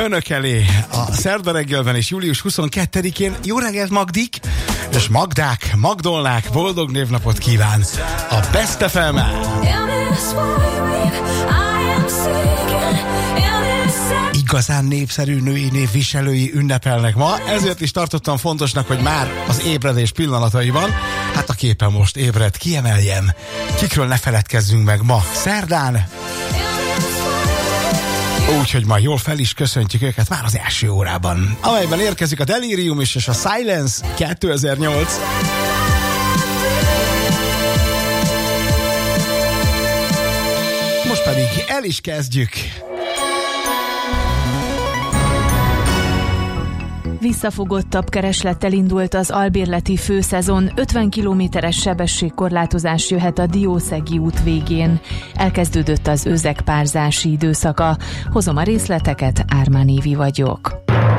önök elé a szerda reggelben és július 22-én. Jó reggelt, Magdik és Magdák, Magdolnák, boldog névnapot kíván a Best FM-el. Igazán népszerű női névviselői ünnepelnek ma, ezért is tartottam fontosnak, hogy már az ébredés pillanataiban, hát a képen most ébred, kiemeljem, kikről ne feledkezzünk meg ma, szerdán, úgyhogy ma jól fel is köszöntjük őket már az első órában, amelyben érkezik a Delirium is és a Silence 2008. Most pedig el is kezdjük. Visszafogottabb kereslettel indult az albérleti főszezon, 50 kilométeres sebességkorlátozás jöhet a Diószegi út végén. Elkezdődött az őzekpárzási időszaka. Hozom a részleteket, Ármán Évi vagyok.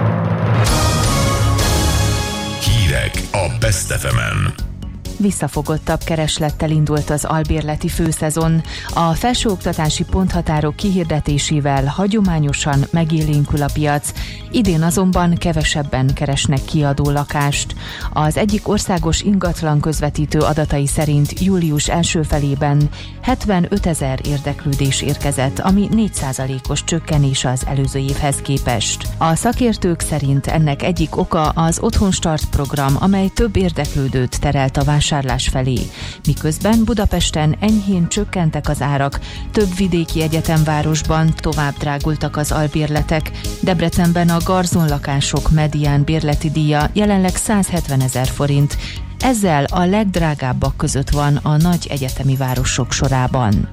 Hírek a Best FM-en. Visszafogottabb kereslettel indult az albérleti főszezon. A felsőoktatási ponthatárok kihirdetésével hagyományosan megélénkül a piac, idén azonban kevesebben keresnek kiadó lakást. Az egyik országos ingatlan közvetítő adatai szerint július első felében 75 000 érdeklődés érkezett, ami 4%-os csökkenés az előző évhez képest. A szakértők szerint ennek egyik oka az Otthonstart program, amely több érdeklődőt terelt a vásárlás felé. Miközben Budapesten enyhén csökkentek az árak, több vidéki egyetemvárosban tovább drágultak az albérletek. Debrecenben a garzonlakások medián bérleti díja jelenleg 170 000 forint. Ezzel a legdrágábbak között van a nagy egyetemi városok sorában.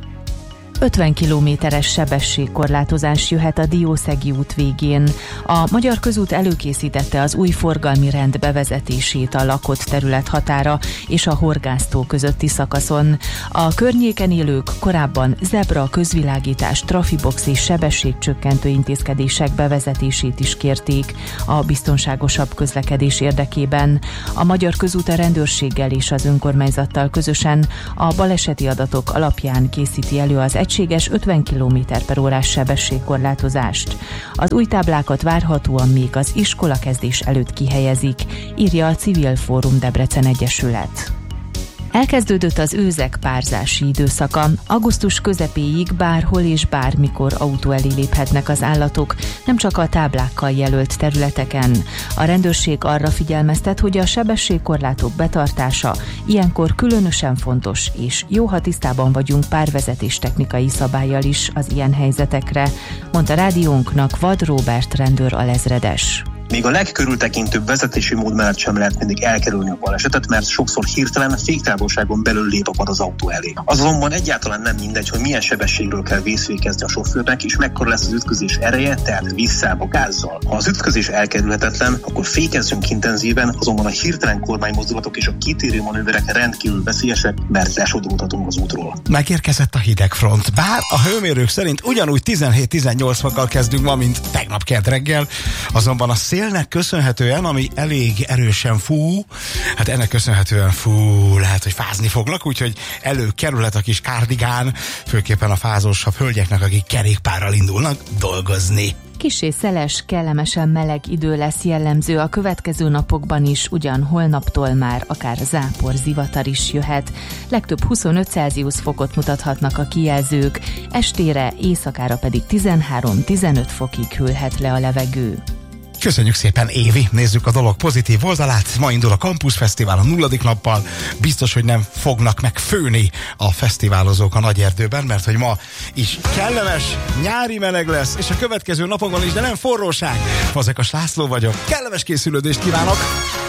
50 kilométeres sebességkorlátozás jöhet a Diószegi út végén. A Magyar Közút előkészítette az új forgalmi rend bevezetését a lakott terület határa és a Horgásztó közötti szakaszon. A környéken élők korábban zebra, közvilágítás, trafibox és sebességcsökkentő intézkedések bevezetését is kérték a biztonságosabb közlekedés érdekében. A Magyar Közút a rendőrséggel és az önkormányzattal közösen a baleseti adatok alapján készíti elő az egységes 50 km/h sebességkorlátozást. Az új táblákat várhatóan még az iskolakezdés előtt kihelyezik, írja a Civil Fórum Debrecen Egyesület. Elkezdődött az őzekpárzási időszaka. Augusztus közepéig bárhol és bármikor autó elé léphetnek az állatok, nem csak a táblákkal jelölt területeken. A rendőrség arra figyelmeztet, hogy a sebességkorlátok betartása ilyenkor különösen fontos, és jó, ha tisztában vagyunk párvezetés technikai szabállyal is az ilyen helyzetekre, mondta rádiónknak Vad Róbert rendőr alezredes. Még a legkörültekintőbb vezetési mód mellett sem lehet mindig elkerülni a balesetet, mert sokszor hirtelen féktávolságon belül lép a vad az autó elé. Az azonban egyáltalán nem mindegy, hogy milyen sebességről kell vészfékezni a sofőrnek, és mekkora lesz az ütközés ereje, tehát visszább a gázzal. Ha az ütközés elkerülhetetlen, akkor fékezzünk intenzíven, azonban a hirtelen kormánymozdulatok és a kitérő manőverek rendkívül veszélyesek, mert lesodródhatunk az útról. Megérkezett a hidegfront, bár a hőmérők szerint ugyanúgy 17-18 fokkal kezdünk ma, mint tegnap kedd reggel, azonban a szélnek köszönhetően, ami elég erősen fú, hát ennek köszönhetően lehet, hogy fázni fognak, úgyhogy előkerülhet a kis kárdigán, főképpen a fázósabb hölgyeknek, akik kerékpárral indulnak dolgozni. Kissé szeles, kellemesen meleg idő lesz jellemző a következő napokban is, ugyan holnaptól már akár zápor, zivatar is jöhet. Legtöbb 25 Celsius fokot mutathatnak a kijelzők, estére, éjszakára pedig 13-15 fokig hűlhet le a levegő. Köszönjük szépen, Évi! Nézzük a dolog pozitív oldalát. Ma indul a Campus Fesztivál a 0. nappal. Biztos, hogy nem fognak megfőni a fesztiválozók a Nagyerdőben, mert hogy ma is kellemes, nyári meleg lesz, és a következő napokban is, de nem forróság. Fazekas László vagyok. Kellemes készülődést kívánok!